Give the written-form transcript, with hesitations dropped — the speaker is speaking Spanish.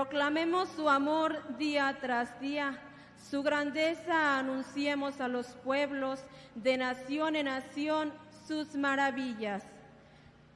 Proclamemos su amor día tras día, su grandeza anunciemos a los pueblos, de nación en nación sus maravillas.